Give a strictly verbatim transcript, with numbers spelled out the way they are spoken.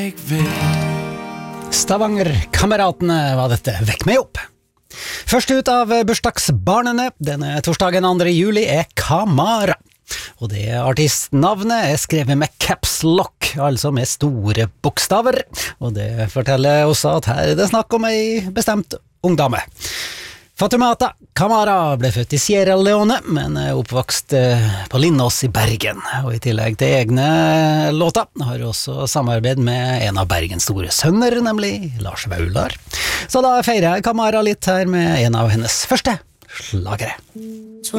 Stavanger-kameratene var dette. Vekk meg opp! Først ut av bursdagsbarnene denne torsdagen andre juli er Kamara. Og det artistnavnet er skrevet med caps lock, altså med store bokstaver. Og det forteller også at her er det snakk om ei bestemt ungdame. Fatumata Kamara ble født i Sierra Leone, men er oppvokst på Lindås i Bergen. Og i tillegg til egne låter har hun også samarbeid med en av Bergens store sønner, nemlig Lars Vaular. Så da feirer jeg Kamara litt her med en av hennes første slagere.